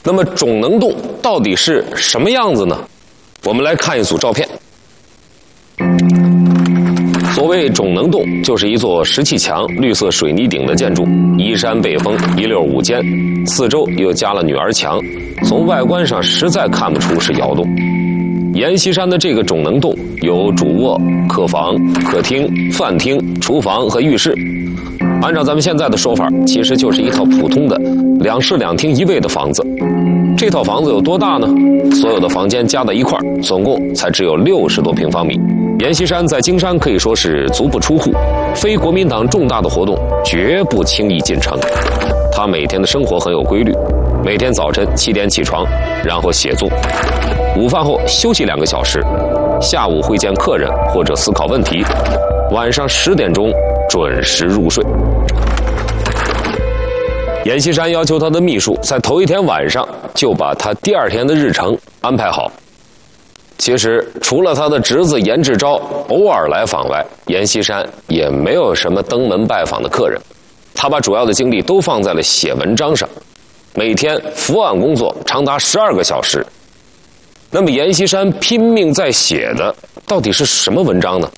那么种能洞到底是什么样子呢？我们来看一组照片。所谓种能洞，就是一座石砌墙、绿色水泥顶的建筑，依山背风，一溜五间，四周又加了女儿墙，从外观上实在看不出是窑洞。阎锡山的这个种能洞有主卧、客房、客厅、饭厅、厨房和浴室。按照咱们现在的说法，其实就是一套普通的2室2厅1卫的房子。这套房子有多大呢？所有的房间加在一块，总共才只有60多平方米。阎锡山在京山可以说是足不出户，非国民党重大的活动绝不轻易进城。他每天的生活很有规律，每天早晨7点起床，然后写作，午饭后休息2个小时，下午会见客人或者思考问题，晚上10点钟准时入睡。阎锡山要求他的秘书在头一天晚上就把他第2天的日程安排好。其实除了他的侄子阎志昭偶尔来访外，阎锡山也没有什么登门拜访的客人。他把主要的精力都放在了写文章上，每天伏案工作长达12个小时。那么阎锡山拼命在写的到底是什么文章呢？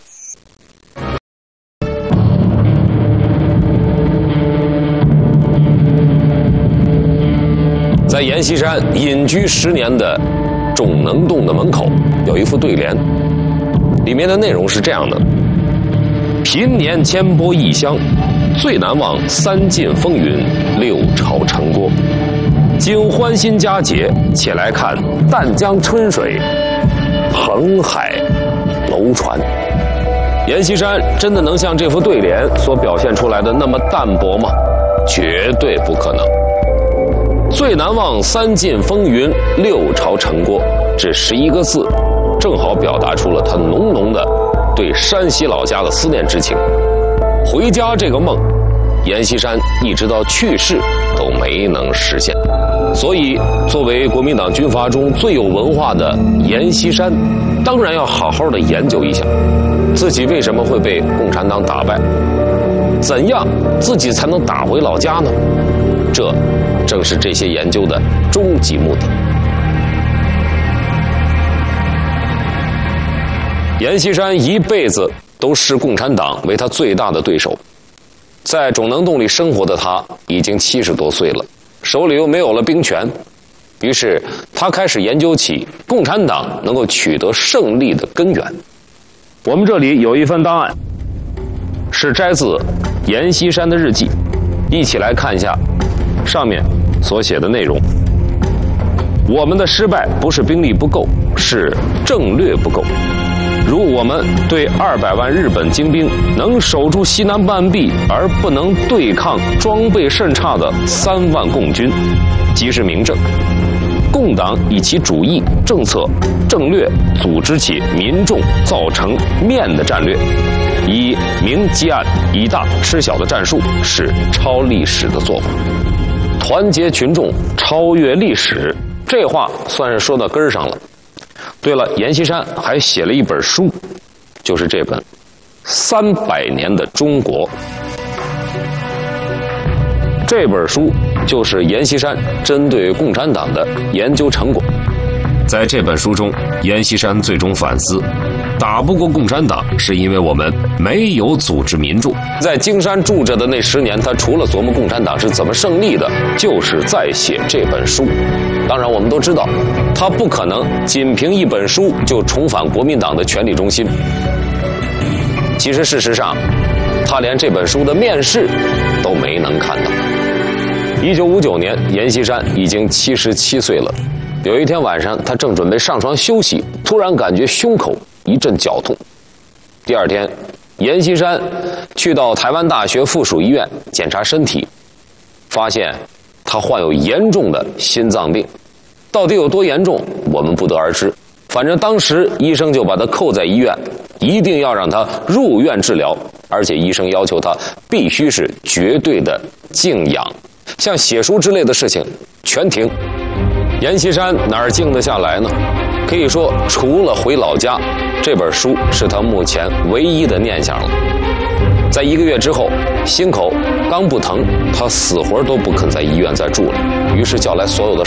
在阎锡山隐居10年的种能洞的门口有一副对联，里面的内容是这样的：贫年迁播异乡，最难忘3晋风云，6朝成郭。今欢欣佳节，且来看淡江春水，横海楼船。阎锡山真的能像这副对联所表现出来的那么淡泊吗？绝对不可能。最难忘3晋风云，6朝成郭，这11个字正好表达出了他浓浓的对山西老家的思念之情。回家这个梦，阎锡山一直到去世都没能实现。所以作为国民党军阀中最有文化的阎锡山，当然要好好的研究一下自己为什么会被共产党打败，怎样自己才能打回老家呢？这正是这些研究的终极目的。阎锡山一辈子都视共产党为他最大的对手，在种能洞里生活的他已经70多岁了，手里又没有了兵权，于是他开始研究起共产党能够取得胜利的根源。我们这里有一份档案，是摘自阎锡山的日记，一起来看一下上面所写的内容。我们的失败不是兵力不够，是政略不够。如我们对200万日本精兵能守住西南半壁，而不能对抗装备甚差的3万共军，即是明证。共党以其主义、政策、政略组织起民众造成面的战略，以明击暗、以大吃小的战术，是超历史的做法。团结群众，超越历史，这话算是说到根儿上了。对了，阎锡山还写了一本书，就是这本《300年的中国》。这本书就是阎锡山针对共产党的研究成果。在这本书中，阎锡山最终反思，打不过共产党是因为我们没有组织民众。在京山住着的那10年，他除了琢磨共产党是怎么胜利的，就是在写这本书。当然我们都知道，他不可能仅凭一本书就重返国民党的权力中心。其实事实上，他连这本书的面世都没能看到。1959年，阎锡山已经77岁了。有一天晚上，他正准备上床休息，突然感觉胸口一阵绞痛。第2天，阎锡山去到台湾大学附属医院检查身体，发现他患有严重的心脏病。到底有多严重，我们不得而知。反正当时医生就把他扣在医院，一定要让他入院治疗，而且医生要求他必须是绝对的静养，像写书之类的事情全停。阎锡山哪儿静得下来呢？可以说，除了回老家，这本书是他目前唯一的念想了。在1个月之后，心口刚不疼，他死活都不肯在医院再住了，于是叫来所有的